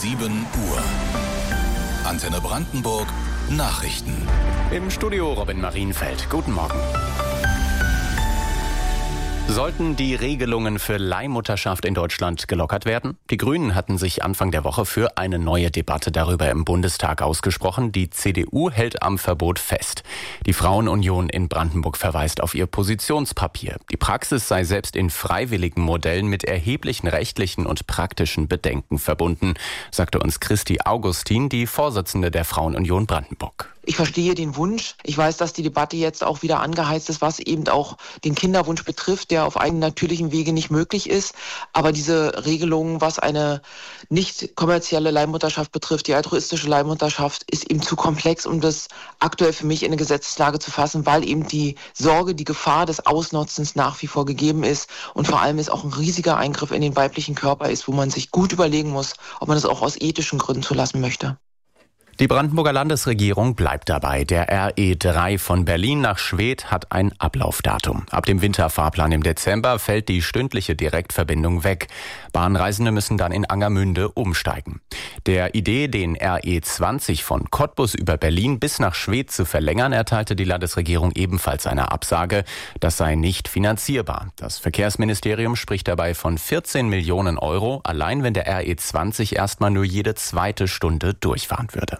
7 Uhr. Antenne Brandenburg. Nachrichten. Im Studio Robin Marienfeld. Guten Morgen. Sollten die Regelungen für Leihmutterschaft in Deutschland gelockert werden? Die Grünen hatten sich Anfang der Woche für eine neue Debatte darüber im Bundestag ausgesprochen. Die CDU hält am Verbot fest. Die Frauenunion in Brandenburg verweist auf ihr Positionspapier. Die Praxis sei selbst in freiwilligen Modellen mit erheblichen rechtlichen und praktischen Bedenken verbunden, sagte uns Christi Augustin, die Vorsitzende der Frauenunion Brandenburg. Ich verstehe den Wunsch. Ich weiß, dass die Debatte jetzt auch wieder angeheizt ist, was eben auch den Kinderwunsch betrifft, der auf einem natürlichen Wege nicht möglich ist. Aber diese Regelung, was eine nicht kommerzielle Leihmutterschaft betrifft, die altruistische Leihmutterschaft, ist eben zu komplex, um das aktuell für mich in eine Gesetzeslage zu fassen, weil eben die Sorge, die Gefahr des Ausnutzens nach wie vor gegeben ist und vor allem ist auch ein riesiger Eingriff in den weiblichen Körper ist, wo man sich gut überlegen muss, ob man das auch aus ethischen Gründen zulassen möchte. Die Brandenburger Landesregierung bleibt dabei. Der RE3 von Berlin nach Schwedt hat ein Ablaufdatum. Ab dem Winterfahrplan im Dezember fällt die stündliche Direktverbindung weg. Bahnreisende müssen dann in Angermünde umsteigen. Der Idee, den RE20 von Cottbus über Berlin bis nach Schwedt zu verlängern, erteilte die Landesregierung ebenfalls eine Absage. Das sei nicht finanzierbar. Das Verkehrsministerium spricht dabei von 14 Millionen Euro, allein wenn der RE20 erstmal nur jede zweite Stunde durchfahren würde.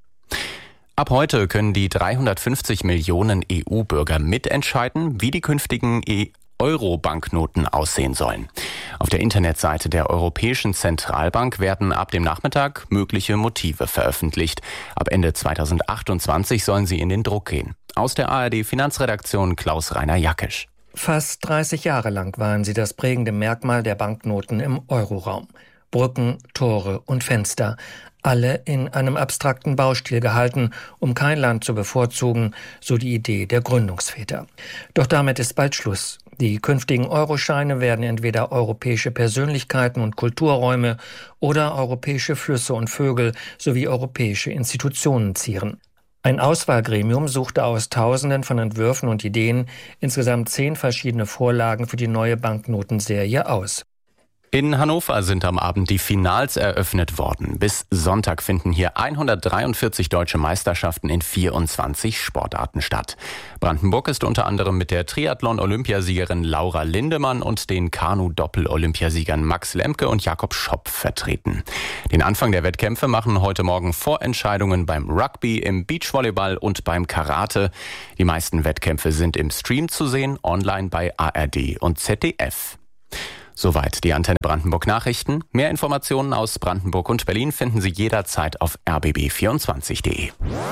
Ab heute können die 350 Millionen EU-Bürger mitentscheiden, wie die künftigen Euro-Banknoten aussehen sollen. Auf der Internetseite der Europäischen Zentralbank werden ab dem Nachmittag mögliche Motive veröffentlicht. Ab Ende 2028 sollen sie in den Druck gehen. Aus der ARD-Finanzredaktion Klaus-Rainer Jackisch. Fast 30 Jahre lang waren sie das prägende Merkmal der Banknoten im Euroraum. Brücken, Tore und Fenster, alle in einem abstrakten Baustil gehalten, um kein Land zu bevorzugen, so die Idee der Gründungsväter. Doch damit ist bald Schluss. Die künftigen Euroscheine werden entweder europäische Persönlichkeiten und Kulturräume oder europäische Flüsse und Vögel sowie europäische Institutionen zieren. Ein Auswahlgremium suchte aus Tausenden von Entwürfen und Ideen insgesamt 10 verschiedene Vorlagen für die neue Banknotenserie aus. In Hannover sind am Abend die Finals eröffnet worden. Bis Sonntag finden hier 143 deutsche Meisterschaften in 24 Sportarten statt. Brandenburg ist unter anderem mit der Triathlon-Olympiasiegerin Laura Lindemann und den Kanu-Doppel-Olympiasiegern Max Lemke und Jakob Schopp vertreten. Den Anfang der Wettkämpfe machen heute Morgen Vorentscheidungen beim Rugby, im Beachvolleyball und beim Karate. Die meisten Wettkämpfe sind im Stream zu sehen, online bei ARD und ZDF. Soweit die Antenne Brandenburg Nachrichten. Mehr Informationen aus Brandenburg und Berlin finden Sie jederzeit auf rbb24.de.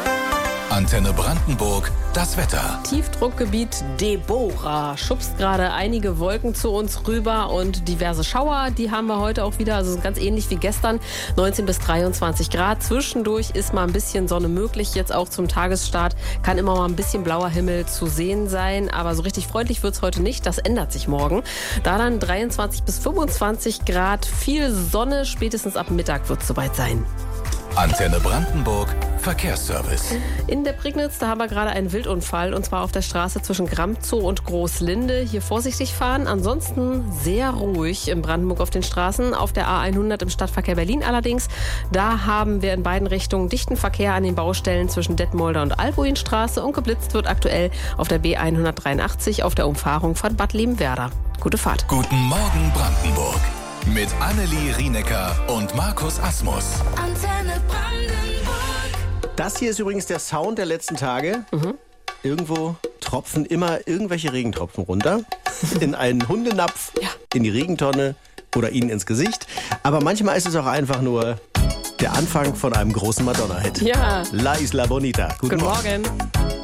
Antenne Brandenburg, das Wetter. Tiefdruckgebiet Deborah schubst gerade einige Wolken zu uns rüber und diverse Schauer, die haben wir heute auch wieder, also ganz ähnlich wie gestern, 19 bis 23 Grad. Zwischendurch ist mal ein bisschen Sonne möglich, jetzt auch zum Tagesstart kann immer mal ein bisschen blauer Himmel zu sehen sein, aber so richtig freundlich wird es heute nicht, das ändert sich morgen. Da dann 23 bis 25 Grad, viel Sonne, spätestens ab Mittag wird es soweit sein. Antenne Brandenburg, Verkehrsservice. In der Prignitz, da haben wir gerade einen Wildunfall und zwar auf der Straße zwischen Gramzow und Großlinde. Hier vorsichtig fahren, ansonsten sehr ruhig in Brandenburg auf den Straßen. Auf der A100 im Stadtverkehr Berlin allerdings, da haben wir in beiden Richtungen dichten Verkehr an den Baustellen zwischen Detmolder und Albuinstraße und geblitzt wird aktuell auf der B183 auf der Umfahrung von Bad Liebenwerda. Gute Fahrt. Guten Morgen Brandenburg. Mit Annelie Rienecker und Markus Asmus. Antenne Brandenburg. Das hier ist übrigens der Sound der letzten Tage. Irgendwo tropfen immer irgendwelche Regentropfen runter. In einen Hundenapf, in die Regentonne oder ihnen ins Gesicht. Aber manchmal ist es auch einfach nur der Anfang von einem großen Madonna-Hit. Ja. La Isla Bonita. Guten Morgen.